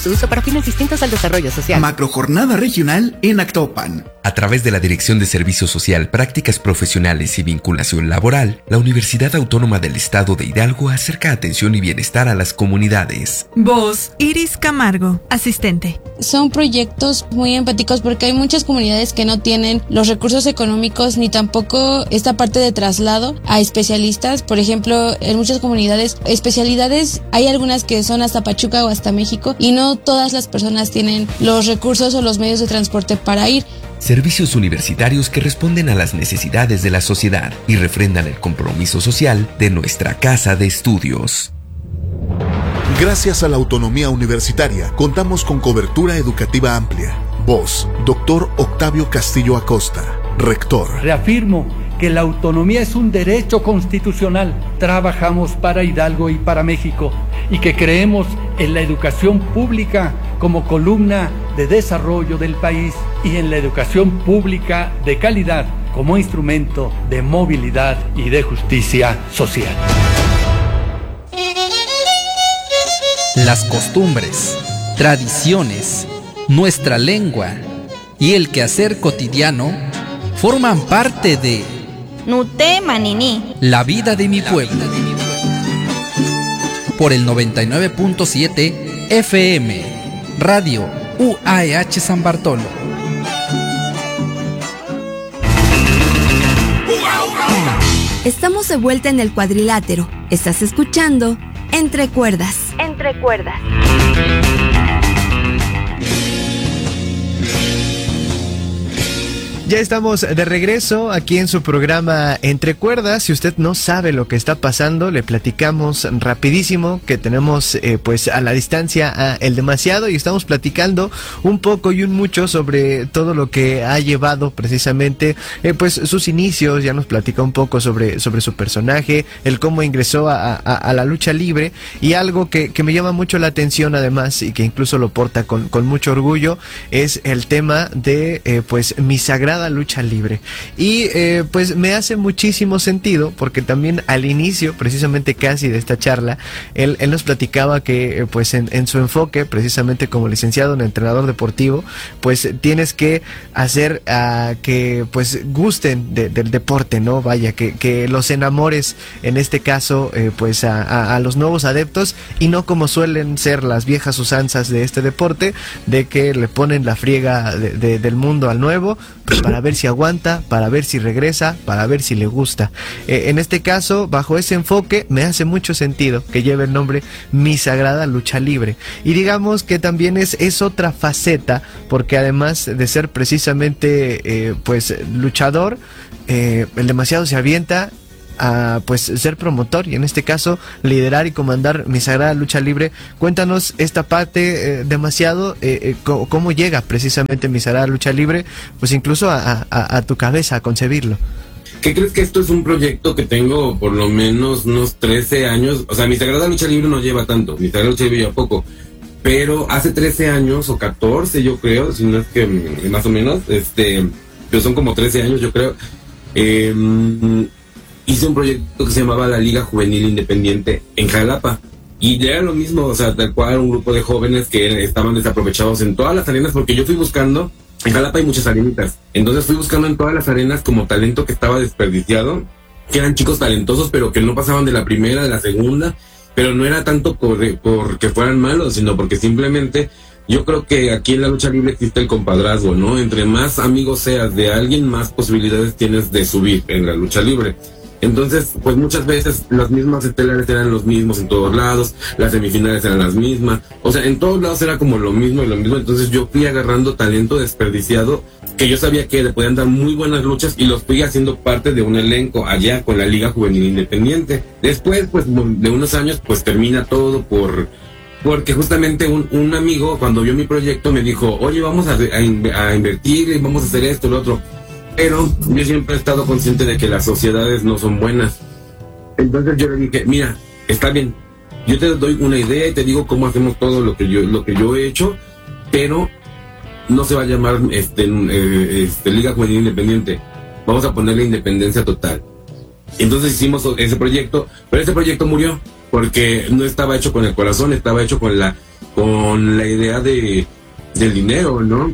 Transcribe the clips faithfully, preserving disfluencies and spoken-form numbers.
Su uso para fines distintos al desarrollo social. Macrojornada regional en Actopan. A través de la Dirección de Servicio Social, Prácticas Profesionales y Vinculación Laboral, la Universidad Autónoma del Estado de Hidalgo acerca atención y bienestar a las comunidades. Voz, Iris Camargo, asistente. Son proyectos muy empáticos porque hay muchas comunidades que no tienen los recursos económicos ni tampoco esta parte de traslado a especialistas. Por ejemplo, en muchas comunidades, especialidades, hay algunas que son hasta Pachuca o hasta México y no todas las personas tienen los recursos o los medios de transporte para ir. Servicios universitarios que responden a las necesidades de la sociedad y refrendan el compromiso social de nuestra casa de estudios. Gracias a la autonomía universitaria, contamos con cobertura educativa amplia. Voz, doctor Octavio Castillo Acosta, rector. Reafirmo que la autonomía es un derecho constitucional. Trabajamos para Hidalgo y para México y que creemos en la educación pública como columna de desarrollo del país y en la educación pública de calidad como instrumento de movilidad y de justicia social. Las costumbres, tradiciones, nuestra lengua y el quehacer cotidiano forman parte de Nute Manini, la vida de mi pueblo. Por el noventa y nueve punto siete F M, Radio U A E H San Bartolo. Estamos de vuelta en el cuadrilátero. Estás escuchando Entre Cuerdas. Entre Cuerdas. Ya estamos de regreso aquí en su programa Entre Cuerdas. Si usted no sabe lo que está pasando, le platicamos rapidísimo que tenemos eh, pues a la distancia a El Demasiado y estamos platicando un poco y un mucho sobre todo lo que ha llevado precisamente eh, pues sus inicios. Ya nos platica un poco sobre, sobre su personaje, el cómo ingresó a, a, a la lucha libre, y algo que, que me llama mucho la atención además y que incluso lo porta con, con mucho orgullo es el tema de eh, pues mi sagrada lucha libre. Y eh, pues me hace muchísimo sentido porque también al inicio precisamente casi de esta charla él, él nos platicaba que eh, pues en, en su enfoque precisamente como licenciado en entrenador deportivo pues tienes que hacer uh, que pues gusten de, del deporte, ¿no? Vaya, que, que los enamores en este caso eh, pues a, a, a los nuevos adeptos y no como suelen ser las viejas usanzas de este deporte de que le ponen la friega de, de, del mundo al nuevo pues para ver si aguanta, para ver si regresa, para ver si le gusta. Eh, en este caso, bajo ese enfoque, me hace mucho sentido que lleve el nombre Mi Sagrada Lucha Libre. Y digamos que también es, es otra faceta, porque además de ser precisamente eh, pues luchador, eh, el Demasiado se avienta a pues ser promotor y en este caso liderar y comandar Mi Sagrada Lucha Libre. Cuéntanos esta parte eh, demasiado eh, eh, cómo, cómo llega precisamente Mi Sagrada Lucha Libre pues incluso a, a, a tu cabeza a concebirlo. ¿Qué crees? Que esto es un proyecto que tengo por lo menos unos trece años, o sea, Mi Sagrada Lucha Libre no lleva tanto, Mi Sagrada Lucha Libre lleva poco, pero hace trece años o catorce yo creo, si no es que más o menos, este, pero son como trece años yo creo, eh, hice un proyecto que se llamaba la Liga Juvenil Independiente en Jalapa. Y ya era lo mismo, o sea, tal cual un grupo de jóvenes que estaban desaprovechados en todas las arenas, porque yo fui buscando, en Jalapa hay muchas arenitas, entonces fui buscando en todas las arenas como talento que estaba desperdiciado, que eran chicos talentosos, pero que no pasaban de la primera, de la segunda, pero no era tanto por, por que fueran malos, sino porque simplemente yo creo que aquí en la lucha libre existe el compadrazgo, ¿no? Entre más amigos seas de alguien, más posibilidades tienes de subir en la lucha libre. Entonces, pues muchas veces las mismas estelares eran los mismos en todos lados, las semifinales eran las mismas, o sea, en todos lados era como lo mismo y lo mismo. Entonces yo fui agarrando talento desperdiciado que yo sabía que le podían dar muy buenas luchas y los fui haciendo parte de un elenco allá con la Liga Juvenil Independiente. Después, pues de unos años, pues termina todo por... porque justamente un, un amigo cuando vio mi proyecto me dijo, oye, vamos a, a, a invertir y vamos a hacer esto, lo otro. Pero yo siempre he estado consciente de que las sociedades no son buenas. Entonces yo le dije, mira, está bien, yo te doy una idea y te digo cómo hacemos todo lo que yo lo que yo he hecho, pero no se va a llamar este, eh, este Liga Juvenil Independiente, vamos a ponerle Independencia Total. Entonces hicimos ese proyecto, pero ese proyecto murió porque no estaba hecho con el corazón, estaba hecho con la con la idea de del dinero, ¿no?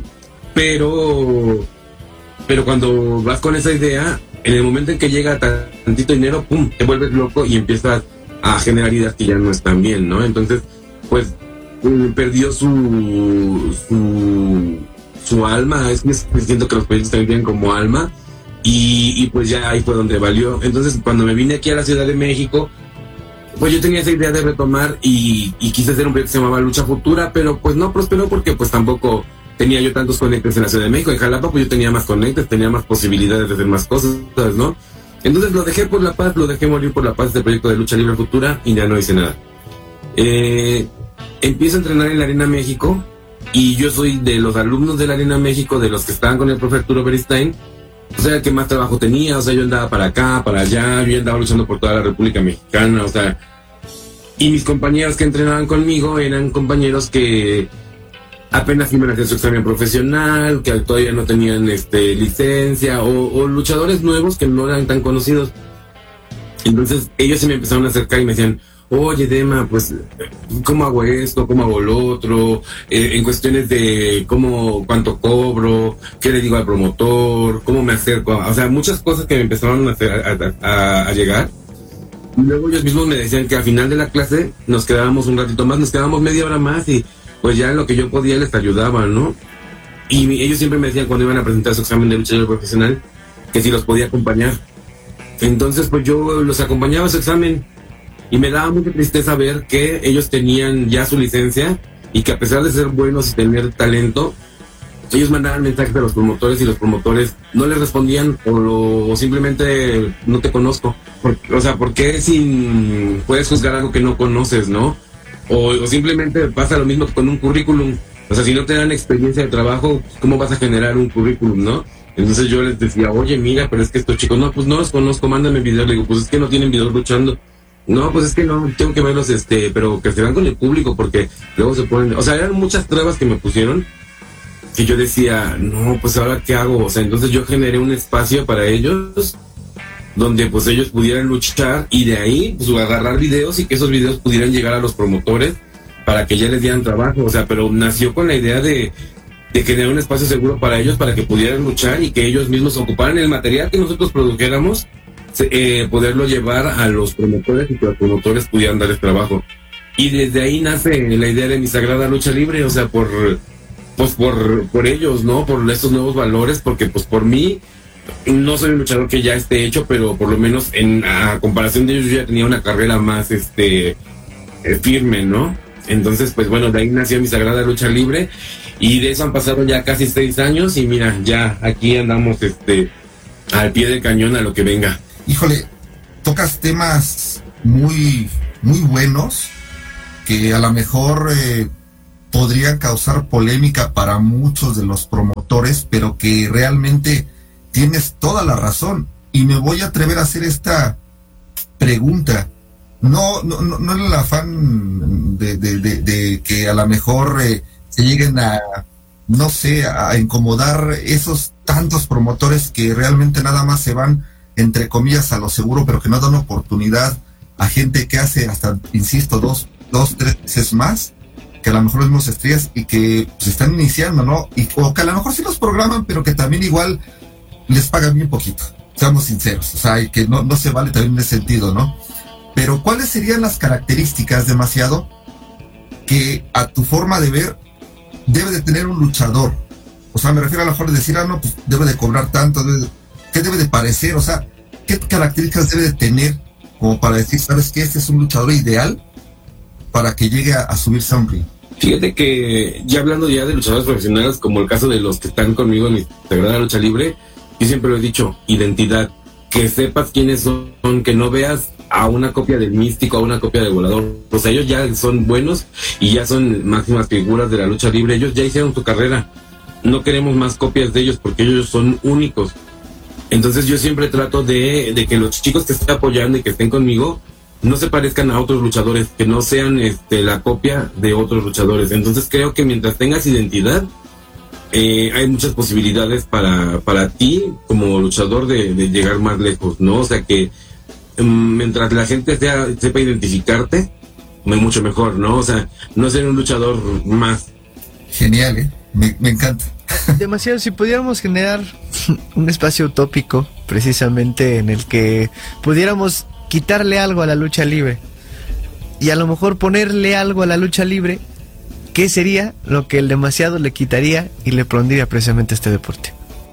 Pero, pero cuando vas con esa idea, en el momento en que llega tantito dinero, pum, te vuelves loco y empiezas a generar ideas que ya no están bien, ¿no? Entonces, pues, perdió su, su, su alma. Es que siento que los proyectos también tienen como alma, y, y pues ya ahí fue donde valió. Entonces, cuando me vine aquí a la Ciudad de México, pues yo tenía esa idea de retomar y, y quise hacer un proyecto que se llamaba Lucha Futura, pero pues no prosperó porque pues tampoco tenía yo tantos conectes en la Ciudad de México. En Jalapa pues yo tenía más conectes, tenía más posibilidades de hacer más cosas, ¿no? Entonces lo dejé por la paz, lo dejé morir por la paz, este proyecto de Lucha Libre Futura, y ya no hice nada. Eh, empiezo a entrenar en la Arena México, y yo soy de los alumnos de la Arena México, de los que estaban con el profe Arturo Beristain. O sea, el que más trabajo tenía, o sea, yo andaba para acá, para allá, yo andaba luchando por toda la República Mexicana, o sea, y mis compañeros que entrenaban conmigo eran compañeros que apenas iban a hacer su examen profesional, que todavía no tenían este licencia, o, o luchadores nuevos que no eran tan conocidos. Entonces ellos se me empezaron a acercar y me decían, oye, Dema, pues, ¿cómo hago esto? ¿Cómo hago lo otro? Eh, en cuestiones de cómo, cuánto cobro, qué le digo al promotor, cómo me acerco, o sea, muchas cosas que me empezaron a, hacer, a, a, a llegar. Y luego ellos mismos me decían que al final de la clase nos quedábamos un ratito más, nos quedábamos media hora más, y pues ya en lo que yo podía les ayudaba, ¿no? Y ellos siempre me decían cuando iban a presentar su examen de luchador profesional que si los podía acompañar. Entonces, pues yo los acompañaba a su examen. Y me daba mucha tristeza ver que ellos tenían ya su licencia y que a pesar de ser buenos y tener talento, ellos mandaban mensajes a los promotores y los promotores no les respondían, o, lo, o simplemente no te conozco. Por, o sea, ¿por qué sin puedes juzgar algo que no conoces, no? O, o simplemente pasa lo mismo con un currículum. O sea, si no te dan experiencia de trabajo, ¿cómo vas a generar un currículum, no? Entonces yo les decía, oye, mira, pero es que estos chicos, no, pues no los conozco, mándame videos. Le digo, pues es que no tienen videos luchando. No, pues es que no, tengo que verlos, este, pero que se vean con el público, porque luego se ponen, o sea, eran muchas trabas que me pusieron, que yo decía, no, pues ahora qué hago, o sea, entonces yo generé un espacio para ellos, donde pues ellos pudieran luchar, y de ahí, pues agarrar videos, y que esos videos pudieran llegar a los promotores, para que ya les dieran trabajo, o sea, pero nació con la idea de, de generar un espacio seguro para ellos, para que pudieran luchar, y que ellos mismos ocuparan el material que nosotros produjéramos, Eh, poderlo llevar a los promotores, y que los promotores pudieran darles trabajo. Y desde ahí nace la idea de mi sagrada lucha libre, o sea, por pues por, por ellos, ¿no? Por estos nuevos valores, porque pues por mí no soy un luchador que ya esté hecho, pero por lo menos en a comparación de ellos yo ya tenía una carrera más este eh, firme, ¿no? Entonces, pues bueno, de ahí nació mi sagrada lucha libre, y de eso han pasado ya casi seis años, y mira, ya aquí andamos este al pie del cañón a lo que venga. Híjole, tocas temas muy, muy buenos que a lo mejor eh, podrían causar polémica para muchos de los promotores, pero que realmente tienes toda la razón. Y me voy a atrever a hacer esta pregunta. No, no, no, no en el afán de, de, de, de que a lo mejor eh, se lleguen a, no sé, a incomodar esos tantos promotores que realmente nada más se van, entre comillas, a lo seguro, pero que no dan oportunidad a gente que hace hasta, insisto, dos, dos, tres veces más, que a lo mejor mismos estrellas, y que pues están iniciando, ¿no? Y, o que a lo mejor sí los programan, pero que también igual les pagan bien poquito, seamos sinceros, o sea, y que no, no se vale también en ese sentido, ¿no? Pero ¿cuáles serían las características, demasiado, que a tu forma de ver debe de tener un luchador? O sea, me refiero a lo mejor de decir, ah, no, pues debe de cobrar tanto, debe de, ¿qué debe de parecer? O sea, ¿qué características debe de tener como para decir, sabes que este es un luchador ideal para que llegue a, a subirse a un ring? Fíjate que ya hablando ya de luchadores profesionales, como el caso de los que están conmigo en mi sagrada lucha libre, yo siempre lo he dicho, identidad, que sepas quiénes son, que no veas a una copia del Místico, a una copia del Volador. O sea, ellos ya son buenos y ya son máximas figuras de la lucha libre, ellos ya hicieron su carrera, no queremos más copias de ellos porque ellos son únicos. Entonces yo siempre trato de, de que los chicos que estén apoyando y que estén conmigo no se parezcan a otros luchadores, que no sean este, la copia de otros luchadores. Entonces creo que mientras tengas identidad, eh, hay muchas posibilidades para, para ti como luchador de, de llegar más lejos, ¿no? O sea que um, mientras la gente sea, sepa identificarte, mucho mejor, ¿no? O sea, no ser un luchador más. Genial, ¿eh? Me, me encanta. Demasiado, si pudiéramos generar un espacio utópico, precisamente en el que pudiéramos quitarle algo a la lucha libre y a lo mejor ponerle algo a la lucha libre, ¿qué sería lo que el demasiado le quitaría y le pondría precisamente a este deporte?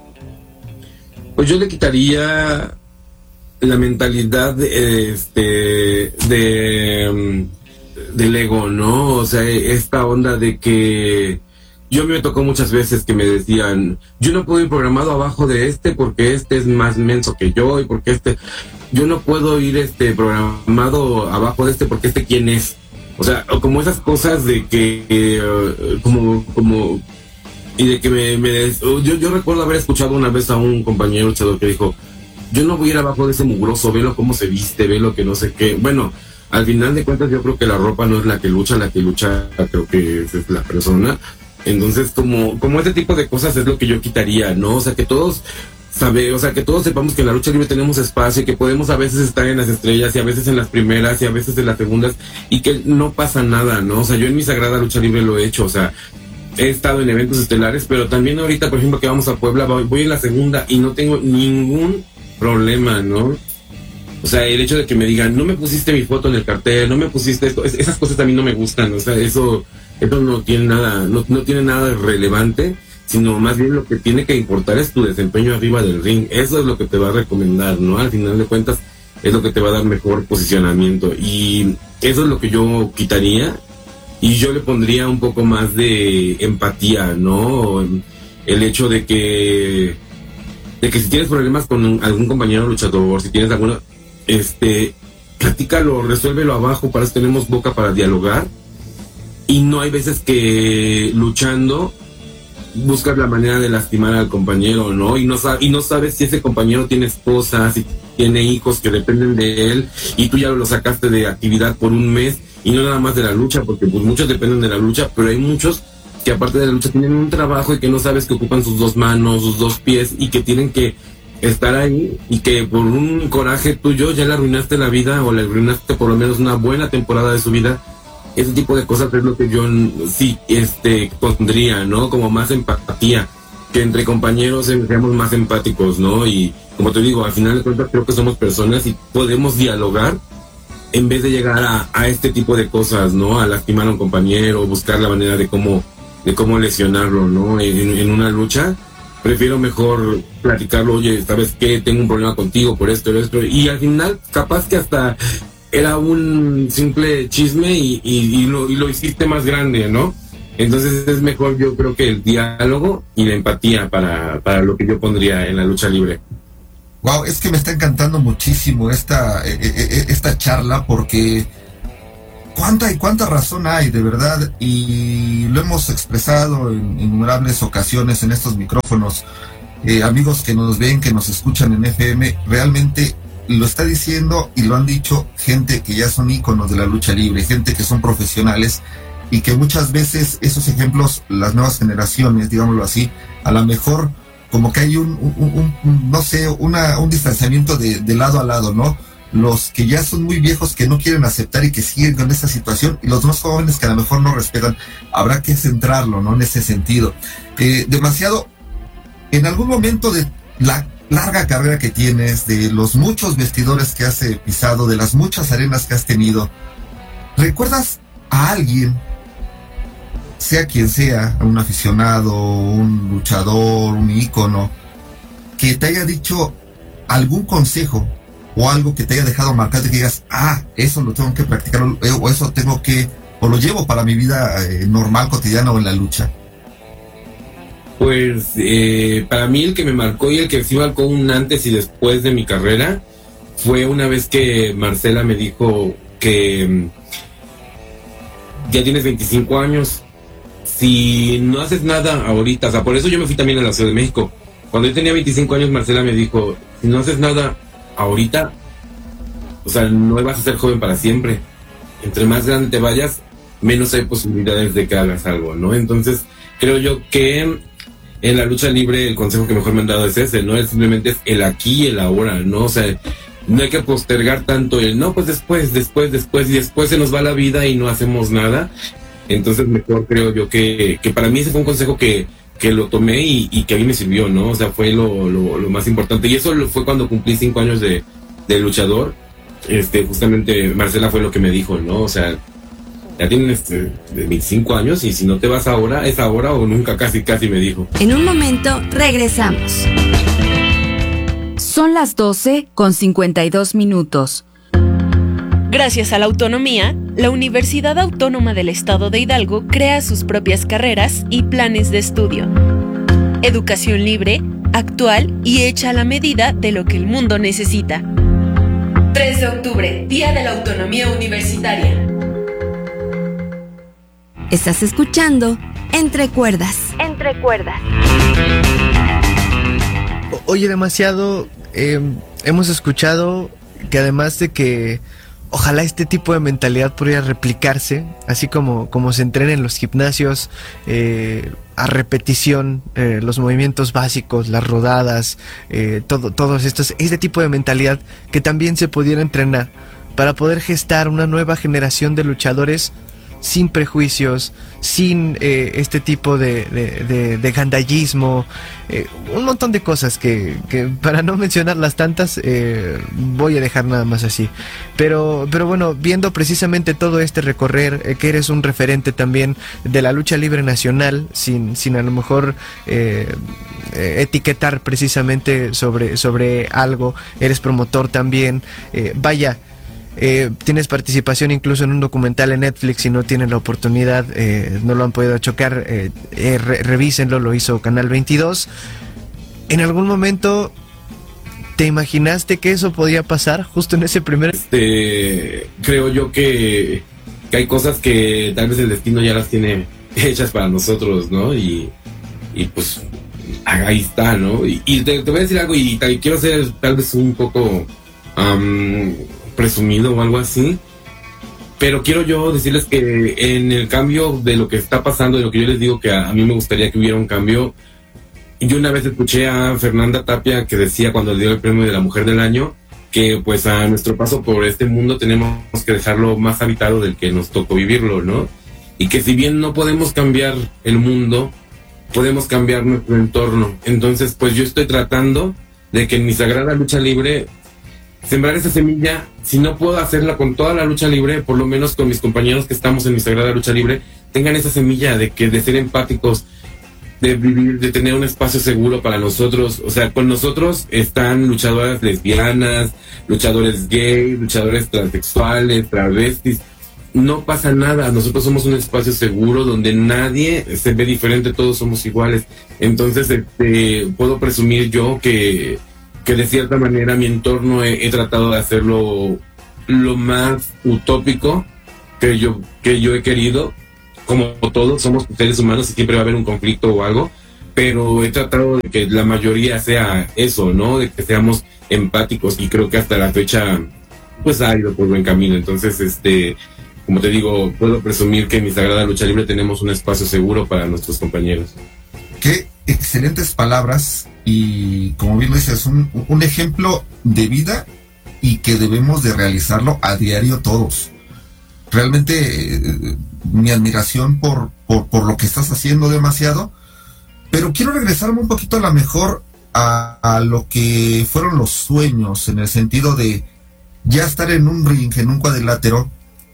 Pues yo le quitaría la mentalidad de, este, de, del ego, ¿no? O sea, esta onda de que yo a mí me tocó muchas veces que me decían, yo no puedo ir programado abajo de este porque este es más menso que yo y porque este, yo no puedo ir este programado abajo de este porque este quién es. O sea, como esas cosas de que, eh, como, como, y de que me, me yo, yo recuerdo haber escuchado una vez a un compañero luchador que dijo, yo no voy a ir abajo de ese mugroso, velo cómo se viste, velo que no sé qué. Bueno, al final de cuentas yo creo que la ropa no es la que lucha, la que lucha creo que es, es la persona. Entonces, como, como este tipo de cosas es lo que yo quitaría, ¿no? O sea, que todos sabe, o sea, que todos sepamos que en la lucha libre tenemos espacio y que podemos a veces estar en las estrellas y a veces en las primeras y a veces en las segundas y que no pasa nada, ¿no? O sea, yo en mi sagrada lucha libre lo he hecho, o sea, he estado en eventos estelares, pero también ahorita, por ejemplo, que vamos a Puebla, voy en la segunda y no tengo ningún problema, ¿no? O sea, el hecho de que me digan, no me pusiste mi foto en el cartel, no me pusiste esto, es, esas cosas también no me gustan, o sea, eso... Esto no tiene nada, no, no tiene nada relevante, sino más bien lo que tiene que importar es tu desempeño arriba del ring. Eso es lo que te va a recomendar, ¿no? Al final de cuentas, es lo que te va a dar mejor posicionamiento. Y eso es lo que yo quitaría. Y yo le pondría un poco más de empatía, ¿no? El hecho de que, de que si tienes problemas con un, algún compañero luchador, si tienes alguna, este, platícalo, resuélvelo abajo, para eso tenemos boca para dialogar. Y no hay veces que luchando buscas la manera de lastimar al compañero, ¿no? Y no, sab- y no sabes si ese compañero tiene esposa, si tiene hijos que dependen de él, y tú ya lo sacaste de actividad por un mes, y no nada más de la lucha, porque pues muchos dependen de la lucha, pero hay muchos que aparte de la lucha tienen un trabajo y que no sabes que ocupan sus dos manos, sus dos pies, y que tienen que estar ahí, y que por un coraje tuyo ya le arruinaste la vida, o le arruinaste por lo menos una buena temporada de su vida. Ese tipo de cosas es lo que yo sí este pondría, ¿no? Como más empatía, que entre compañeros seamos más empáticos, ¿no? Y como te digo, al final de cuentas creo que somos personas y podemos dialogar en vez de llegar a, a este tipo de cosas, ¿no? A lastimar a un compañero, buscar la manera de cómo, de cómo lesionarlo, ¿no? En, en una lucha, prefiero mejor platicarlo, oye, ¿sabes qué? Tengo un problema contigo por esto, esto, y al final capaz que hasta... era un simple chisme y, y, y, lo, y lo hiciste más grande, ¿no? Entonces es mejor, yo creo que el diálogo y la empatía para, para lo que yo pondría en la lucha libre. Wow, es que me está encantando muchísimo esta, eh, esta charla, porque cuánta y cuánta razón hay, de verdad, y lo hemos expresado en innumerables ocasiones en estos micrófonos. Eh, amigos que nos ven, que nos escuchan en F M, realmente lo está diciendo y lo han dicho gente que ya son íconos de la lucha libre, gente que son profesionales y que muchas veces esos ejemplos, las nuevas generaciones, digámoslo así, a lo mejor como que hay un, un, un, un no sé, una, un distanciamiento de, de lado a lado, ¿no? Los que ya son muy viejos que no quieren aceptar y que siguen con esta situación, y los más jóvenes que a lo mejor no respetan, habrá que centrarlo, ¿no? En ese sentido. Eh, demasiado, en algún momento de la larga carrera que tienes, de los muchos vestidores que has pisado, de las muchas arenas que has tenido, ¿recuerdas a alguien, sea quien sea, un aficionado, un luchador, un ícono, que te haya dicho algún consejo o algo que te haya dejado marcado y que digas, ah, eso lo tengo que practicar, o eso tengo que, o lo llevo para mi vida eh, normal, cotidiana o en la lucha? Pues eh, para mí el que me marcó y el que sí marcó un antes y después de mi carrera fue una vez que Marcela me dijo que ya tienes veinticinco años, si no haces nada ahorita, o sea, por eso yo me fui también a la Ciudad de México. Cuando yo tenía veinticinco años, Marcela me dijo, si no haces nada ahorita, o sea, no vas a ser joven para siempre. Entre más grande te vayas, menos hay posibilidades de que hagas algo, ¿no? Entonces, creo yo que en la lucha libre el consejo que mejor me han dado es ese, ¿no? Es simplemente es el aquí y el ahora, ¿no? O sea, no hay que postergar tanto el, no, pues después, después, después, y después se nos va la vida y no hacemos nada. Entonces mejor creo yo que, que para mí ese fue un consejo que, que lo tomé y, y que a mí me sirvió, ¿no? O sea, fue lo, lo, lo más importante. Y eso fue cuando cumplí cinco años de, de luchador. Este, justamente Marcela fue lo que me dijo, ¿no? O sea, ya tienes este, veinticinco años y si no te vas ahora, es ahora o nunca, casi, casi me dijo. En un momento regresamos. Son las doce con cincuenta y dos minutos. Gracias a la autonomía, la Universidad Autónoma del Estado de Hidalgo crea sus propias carreras y planes de estudio. Educación libre, actual y hecha a la medida de lo que el mundo necesita. tres de octubre, Día de la Autonomía Universitaria. Estás escuchando Entre Cuerdas. Entre Cuerdas. Oye, demasiado, eh, hemos escuchado que además de que ojalá este tipo de mentalidad pudiera replicarse, así como, como se entrena en los gimnasios, eh, a repetición, eh, los movimientos básicos, las rodadas, eh, todo, todos estos, este tipo de mentalidad que también se pudiera entrenar para poder gestar una nueva generación de luchadores sin prejuicios, sin eh, este tipo de, de, de, de gandallismo, eh, un montón de cosas que, que para no mencionarlas tantas eh, voy a dejar nada más así. Pero, pero bueno, viendo precisamente todo este recorrer, eh, que eres un referente también de la lucha libre nacional, sin, sin a lo mejor eh, eh, etiquetar precisamente sobre, sobre algo, eres promotor también, eh, vaya. Eh, tienes participación incluso en un documental en Netflix. Si no tienen la oportunidad, eh, no lo han podido chocar, eh, eh, re revísenlo, lo hizo Canal veintidós. ¿En algún momento te imaginaste que eso podía pasar justo en ese primer...? Este, creo yo que, que hay cosas que tal vez el destino ya las tiene hechas para nosotros, ¿no? Y, y pues ahí está, ¿no? Y, y te, te voy a decir algo y, y quiero ser tal vez un poco... Um, presumido o algo así, pero quiero yo decirles que en el cambio de lo que está pasando, de lo que yo les digo que a, a mí me gustaría que hubiera un cambio, yo una vez escuché a Fernanda Tapia que decía cuando le dio el premio de la Mujer del Año que pues a nuestro paso por este mundo tenemos que dejarlo más habitado del que nos tocó vivirlo, ¿no? Y que si bien no podemos cambiar el mundo, podemos cambiar nuestro entorno. Entonces pues yo estoy tratando de que en mi sagrada lucha libre sembrar esa semilla, si no puedo hacerla con toda la lucha libre, por lo menos con mis compañeros que estamos en mi sagrada lucha libre, tengan esa semilla de que de ser empáticos, de vivir, de tener un espacio seguro para nosotros. O sea, con nosotros están luchadoras lesbianas, luchadores gays, luchadores transexuales, travestis. No pasa nada, nosotros somos un espacio seguro donde nadie se ve diferente, todos somos iguales. Entonces, este, puedo presumir yo que que de cierta manera mi entorno he, he tratado de hacerlo lo más utópico que yo, que yo he querido. Como todos somos seres humanos y siempre va a haber un conflicto o algo, pero he tratado de que la mayoría sea eso, ¿no? De que seamos empáticos, y creo que hasta la fecha pues ha ido por buen camino. Entonces, este, como te digo, puedo presumir que en mi sagrada lucha libre tenemos un espacio seguro para nuestros compañeros. Qué excelentes palabras, y como bien lo dices, un, un ejemplo de vida y que debemos de realizarlo a diario todos. Realmente eh, mi admiración por, por, por lo que estás haciendo demasiado, pero quiero regresarme un poquito a la mejor a, a lo que fueron los sueños, en el sentido de ya estar en un ring, en un cuadrilátero,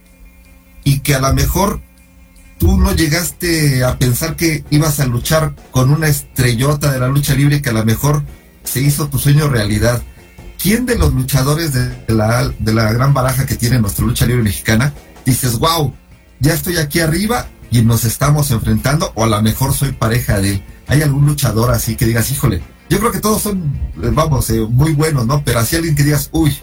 y que a lo mejor tú no llegaste a pensar que ibas a luchar con una estrellota de la lucha libre, que a lo mejor se hizo tu sueño realidad. ¿Quién de los luchadores de la, de la gran baraja que tiene nuestra lucha libre mexicana dices, wow, ya estoy aquí arriba y nos estamos enfrentando, o a lo mejor soy pareja de él? ¿Hay algún luchador así que digas, híjole, yo creo que todos son, vamos, eh, muy buenos, ¿no? Pero así alguien que digas, uy.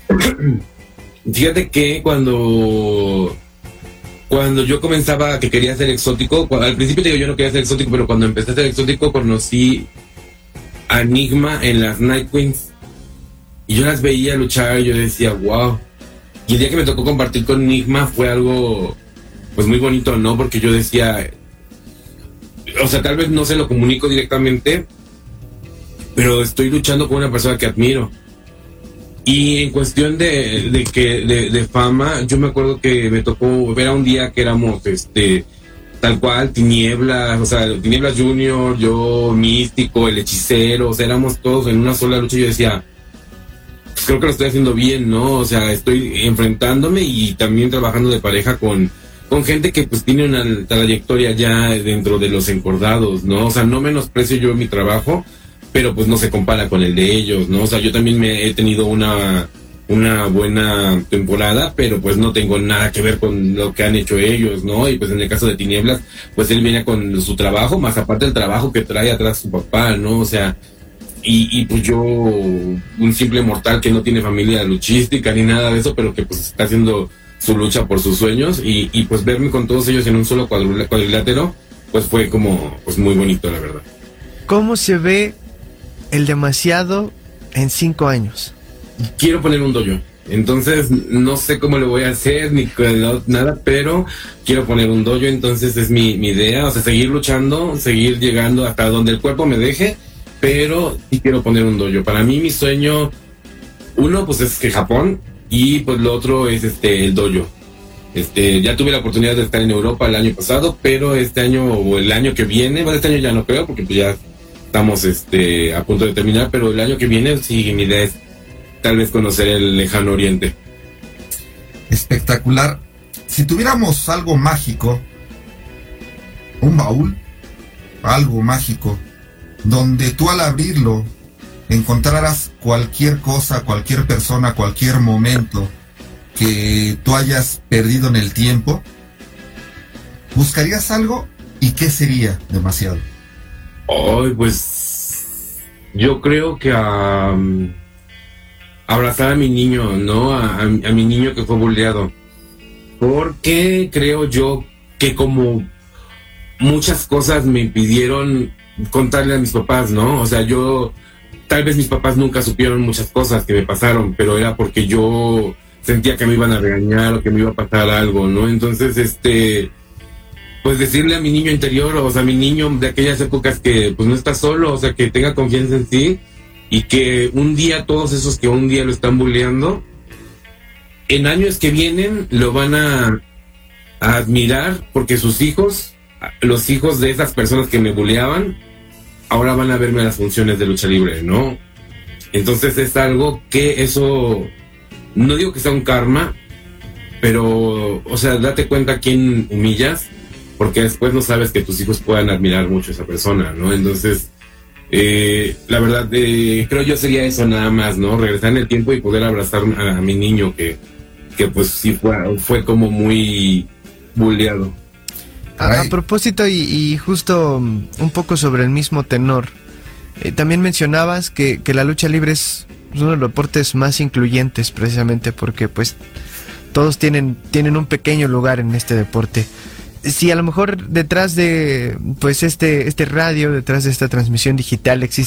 Fíjate que cuando... Cuando yo comenzaba que quería ser exótico, cuando, al principio te digo yo no quería ser exótico, pero cuando empecé a ser exótico conocí a Enigma en las Night Queens y yo las veía luchar y yo decía, wow. Y el día que me tocó compartir con Enigma fue algo pues muy bonito, ¿no? Porque yo decía, o sea, tal vez no se lo comunico directamente, pero estoy luchando con una persona que admiro. Y en cuestión de, de que de, de fama, yo me acuerdo que me tocó ver a un día que éramos este tal cual Tinieblas, o sea, Tinieblas Junior, yo Místico, el Hechicero, o sea, éramos todos en una sola lucha y yo decía, pues creo que lo estoy haciendo bien, ¿no? O sea, estoy enfrentándome y también trabajando de pareja con, con gente que pues tiene una trayectoria ya dentro de los encordados, ¿no? O sea, no menosprecio yo mi trabajo, pero pues no se compara con el de ellos, ¿no? O sea, yo también me he tenido una, una buena temporada, pero pues no tengo nada que ver con lo que han hecho ellos, ¿no? Y pues en el caso de Tinieblas, pues él viene con su trabajo, más aparte del trabajo que trae atrás su papá, ¿no? O sea, y, y pues yo, un simple mortal que no tiene familia luchística ni nada de eso, pero que pues está haciendo su lucha por sus sueños, y, y pues verme con todos ellos en un solo cuadrilátero, pues fue como, pues muy bonito, la verdad. ¿Cómo se ve el Demasiado en cinco años? Quiero poner un dojo. Entonces, no sé cómo le voy a hacer, ni nada, pero quiero poner un dojo, entonces es mi, mi idea, o sea, seguir luchando, seguir llegando hasta donde el cuerpo me deje, pero sí quiero poner un dojo. Para mí, mi sueño, uno, pues es que Japón, y pues lo otro es este el dojo. Este, ya tuve la oportunidad de estar en Europa el año pasado, pero este año, o el año que viene, bueno, este año ya no creo, porque pues ya estamos este a punto de terminar, pero el año que viene sí, mi idea es tal vez conocer el lejano oriente. Espectacular. Si tuviéramos algo mágico, un baúl, algo mágico, donde tú al abrirlo encontraras cualquier cosa, cualquier persona, cualquier momento que tú hayas perdido en el tiempo, ¿buscarías algo? ¿Y qué sería Demasiado? Ay, pues yo creo que a um, abrazar a mi niño, ¿no? A, a, a mi niño que fue bulleado. Porque creo yo que como muchas cosas me impidieron contarle a mis papás, ¿no? O sea, yo, tal vez mis papás nunca supieron muchas cosas que me pasaron, pero era porque yo sentía que me iban a regañar o que me iba a pasar algo, ¿no? Entonces, este... pues decirle a mi niño interior, o sea, a mi niño de aquellas épocas que pues no está solo, o sea, que tenga confianza en sí, y que un día todos esos que un día lo están bulleando, en años que vienen lo van a, a admirar, porque sus hijos, los hijos de esas personas que me bulleaban, ahora van a verme las funciones de lucha libre, ¿no? Entonces es algo que eso, no digo que sea un karma, pero, o sea, date cuenta a quién humillas, porque después no sabes que tus hijos puedan admirar mucho a esa persona, ¿no? Entonces, eh, la verdad, eh, creo yo sería eso nada más, ¿no? Regresar en el tiempo y poder abrazar a, a mi niño que, que pues sí fue, fue como muy bulleado. A, a propósito, y, y justo um, un poco sobre el mismo tenor, eh, también mencionabas que, que la lucha libre es uno de los deportes más incluyentes, precisamente porque pues todos tienen, tienen un pequeño lugar en este deporte. Si a lo mejor detrás de pues este este radio, detrás de esta transmisión digital existe